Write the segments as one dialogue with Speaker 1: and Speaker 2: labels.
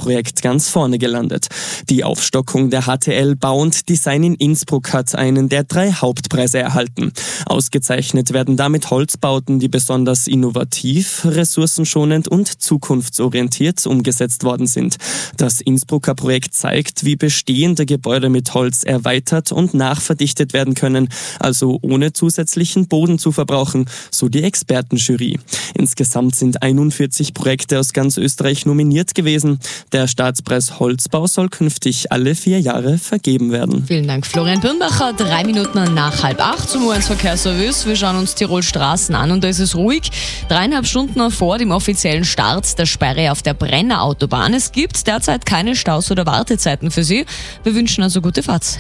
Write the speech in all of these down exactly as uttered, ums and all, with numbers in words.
Speaker 1: Innsbrucker-Projekt ganz vorne gelandet. Die Aufstockung der H T L Bau und Design in Innsbruck hat einen der drei Hauptpreise erhalten. Ausgezeichnet werden damit Holzbauten, die besonders innovativ, ressourcenschonend und zukunftsorientiert umgesetzt worden sind. Das Innsbrucker-Projekt zeigt, wie bestehende Gebäude mit Holz erweitert und nachverdichtet werden können, also ohne zusätzlichen Boden zu verbrauchen, so die Expertenjury. Insgesamt sind einundvierzig Projekte aus ganz Österreich nominiert gewesen. Der Staatspreis Holzbau soll künftig alle vier Jahre vergeben werden.
Speaker 2: Vielen Dank, Florian Birnbacher. Drei Minuten nach halb acht zum U eins Verkehrsservice. Wir schauen uns Tirol Straßen an und da ist es ruhig. Dreieinhalb Stunden vor dem offiziellen Start der Sperre auf der Brenner Autobahn. Es gibt derzeit keine Staus oder Wartezeiten für Sie. Wir wünschen also gute Fahrt.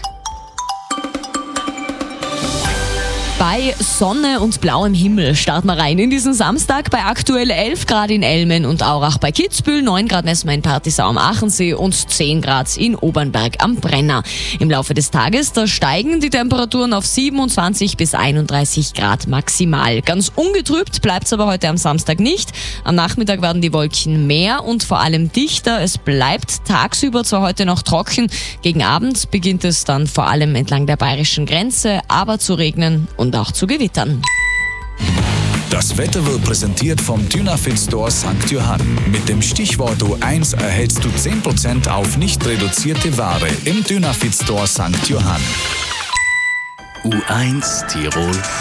Speaker 2: Bei Sonne und blauem Himmel starten wir rein in diesen Samstag bei aktuell elf Grad in Elmen und Aurach bei Kitzbühel, neun Grad messen wir in Partisau am Achensee und zehn Grad in Obernberg am Brenner. Im Laufe des Tages, da steigen die Temperaturen auf siebenundzwanzig bis einunddreißig Grad maximal. Ganz ungetrübt bleibt es aber heute am Samstag nicht. Am Nachmittag werden die Wolken mehr und vor allem dichter. Es bleibt tagsüber zwar heute noch trocken, gegen Abend beginnt es dann vor allem entlang der bayerischen Grenze, aber zu regnen und auch zu gewittern.
Speaker 3: Das Wetter wird präsentiert vom Dynafit Store Sankt Johann. Mit dem Stichwort U eins erhältst du zehn Prozent auf nicht reduzierte Ware im Dynafit Store Sankt Johann.
Speaker 4: U eins Tirol